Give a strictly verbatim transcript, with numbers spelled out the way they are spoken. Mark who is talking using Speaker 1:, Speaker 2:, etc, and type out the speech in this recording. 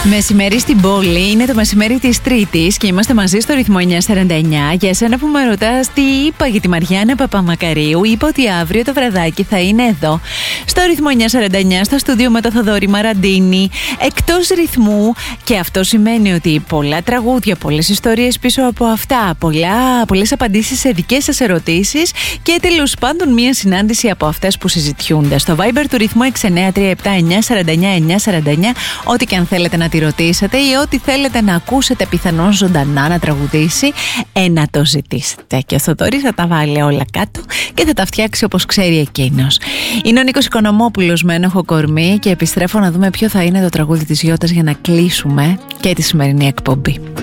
Speaker 1: Μεσημέρι στην πόλη, είναι το μεσημέρι της Τρίτης και είμαστε μαζί στο ρυθμό εννιά σαράντα εννιά. Για εσένα που με ρωτάς τι είπα για τη Μαριάννα Παπαμακαρίου, είπα ότι αύριο το βραδάκι θα είναι εδώ στο ρυθμό εννιά σαράντα εννιά, στο στούντιο με το Θοδωρή Μαραντίνη, εκτός ρυθμού, και αυτό σημαίνει ότι πολλά τραγούδια, πολλές ιστορίες πίσω από αυτά, πολλά, πολλές απαντήσεις σε δικές σας ερωτήσεις και τέλος πάντων μία συνάντηση από αυτές που συζητιούνται. Στο Viber του ρυθμού έξι εννιά τρία επτά εννιά σαράντα εννιά εννιά σαράντα εννιά, ό,τι και αν θέλετε να τη ρωτήσετε ή ό,τι θέλετε να ακούσετε πιθανόν ζωντανά να τραγουδήσει, ε, να το ζητήσετε. Και ο Θοδωρής θα τα βάλει όλα κάτω και θα τα φτιάξει όπως ξέρει εκείνος. Είναι ο Νίκος Οικονομόπουλος με Ένοχο Κορμί και επιστρέφω να δούμε ποιο θα είναι το τραγούδι της Γιώτας για να κλείσουμε και τη σημερινή εκπομπή.